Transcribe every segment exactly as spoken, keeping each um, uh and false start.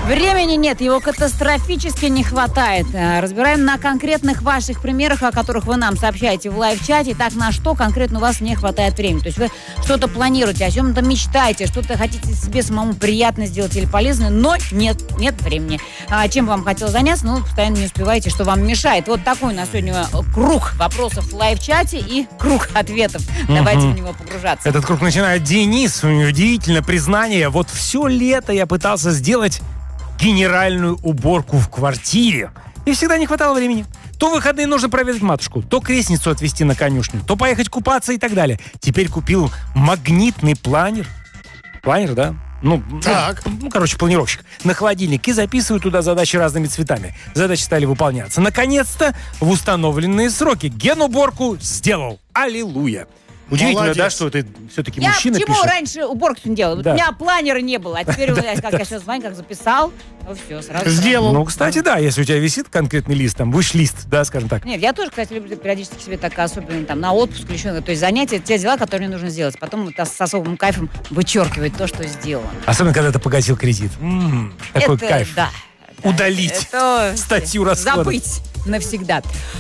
Времени нет, его катастрофически не хватает. Разбираем на конкретных ваших примерах, о которых вы нам сообщаете в лайв-чате. Итак, на что конкретно у вас не хватает времени. То есть вы что-то планируете, о чем-то мечтаете, что-то хотите себе самому приятно сделать или полезно, но нет, нет времени. А чем вам хотелось заняться, ну, постоянно не успеваете, что вам мешает. Вот такой у нас сегодня круг вопросов в лайв-чате и круг ответов. Давайте в него погружаться. Этот круг начинает Денис. Удивительно признание. Вот все лето я пытался сделать генеральную уборку в квартире. И всегда не хватало времени. То в выходные нужно проведать матушку, то крестницу отвезти на конюшню, то поехать купаться и так далее. Теперь купил магнитный планер. Планер, да? Ну, так. ну, ну, короче, планировщик. На холодильник и записываю туда задачи разными цветами. Задачи стали выполняться. Наконец-то в установленные сроки. Генуборку сделал. Аллилуйя. Удивительно, Молодец. Да, что это все-таки Я мужчина почему пишет. раньше уборку не делала? Да. У меня планера не было. А теперь, как я сейчас звоню, как записал, ну все, сразу. Сделал. Ну, кстати, да, если у тебя висит конкретный лист, там, виш-лист, да, скажем так. Нет, я тоже, кстати, люблю периодически себе так особенно там на отпуск или еще. То есть занятия, те дела, которые мне нужно сделать. Потом вот с особым кайфом вычеркивать то, что сделано. Особенно, когда ты погасил кредит. М-м, такой Это, кайф. Да. Удалить Это статью расходов. Забыть навсегда.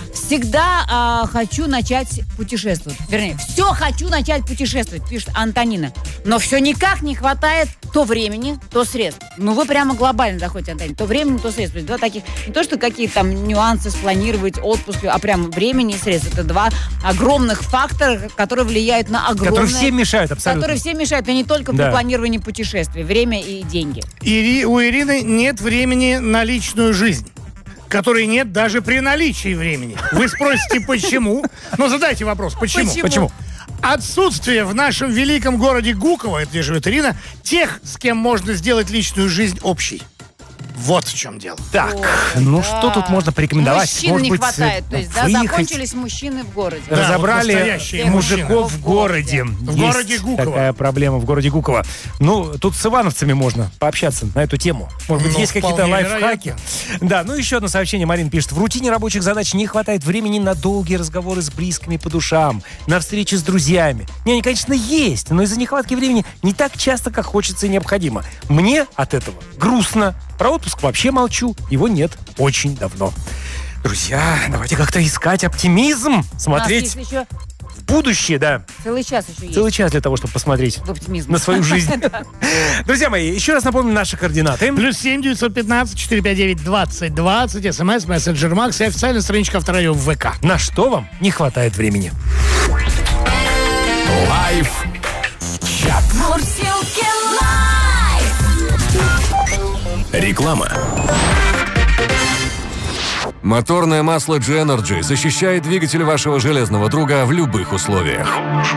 Всегда а, хочу начать путешествовать. Вернее, все хочу начать путешествовать, пишет Антонина. Но все никак не хватает то времени, то средств. Ну, вы прямо глобально заходите, Антонина. То времени, то средств. То есть два таких, не то, что какие-то там нюансы спланировать, отпуск, а прямо времени и средств. Это два огромных фактора, которые влияют на огромное... Которые всем мешают абсолютно. Которые всем мешают, но не только при Да. планировании путешествий. Время и деньги. Ири, у Ирины нет времени на личную жизнь, которой нет даже при наличии времени. Вы спросите, почему? Ну, задайте вопрос, почему? Почему? Почему? Отсутствие в нашем великом городе Гуково, это где живет Ирина, тех, с кем можно сделать личную жизнь общей. Вот в чем дело. Так, Ой, ну да. что тут можно порекомендовать? Мужчин Может не быть, хватает. э, То есть, да, выехать. закончились мужчины в городе. Да, Разобрали вот настоящие мужиков мужчины. в городе. В Есть городе Гуково. такая проблема в городе Гуково. Ну, тут с ивановцами можно пообщаться на эту тему. Может быть, Ну, есть какие-то вполне лайфхаки. вероятно. Да, ну еще одно сообщение. Марин пишет. В рутине рабочих задач не хватает времени на долгие разговоры с близкими по душам, на встречи с друзьями. Не, они, конечно, есть, но из-за нехватки времени не так часто, как хочется и необходимо. Мне от этого грустно. Про отпуск вообще молчу. Его нет очень давно. Друзья, давайте как-то искать оптимизм, смотреть У нас есть еще в будущее, да. целый час еще есть. Целый час для того, чтобы посмотреть В оптимизм. на свою жизнь. Друзья мои, еще раз напомню наши координаты. Плюс семь девятьсот пятнадцать четыре пять девять двадцать двадцать, смс, мессенджер Макс и официальная страничка Авторадио в ВК. На что вам не хватает времени? Лайф чат. Мурзилки лайф. Реклама. Моторное масло джи энерджи защищает двигатель вашего железного друга в любых условиях.